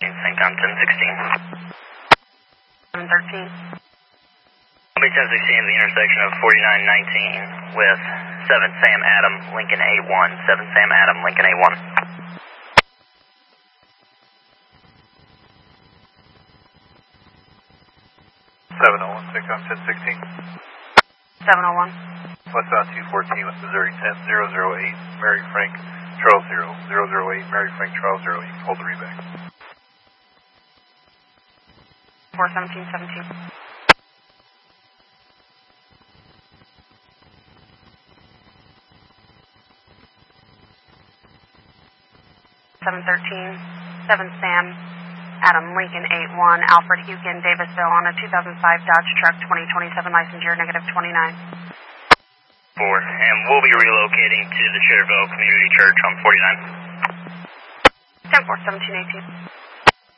Syncom 1016. 713. I'll be 1016 at the intersection of 4919 with 7 Sam Adam, Lincoln A1. 7 Sam Adam, Lincoln A1. Syncom 1016. 701. Westbound 214 with Missouri 10008, Mary Frank, Charles 008, Mary Frank, Charles 0. You can hold the reback. 41717. 713. 7 Sam Adam, Lincoln 81, Alfred Hukin, Davisville on a 2005 Dodge truck, 2027 license year, -29. 4. And we'll be relocating to the Cherville Community Church on 49. 10-4, 1718.